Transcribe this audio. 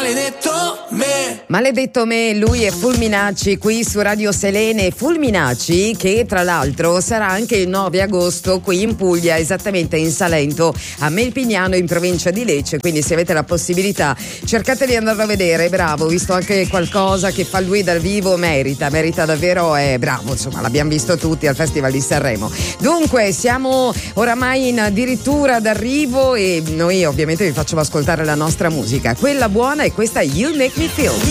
Maledetto me, lui è Fulminacci qui su Radio Selene. Fulminacci che tra l'altro sarà anche il 9 agosto qui in Puglia, esattamente in Salento, a Melpignano in provincia di Lecce, quindi se avete la possibilità cercate di andarlo a vedere. Bravo, visto anche qualcosa che fa lui dal vivo, merita davvero, è bravo, insomma l'abbiamo visto tutti al Festival di Sanremo. Dunque siamo oramai in addirittura d'arrivo e noi ovviamente vi facciamo ascoltare la nostra musica, quella buona, e questa è You Make Me Feel.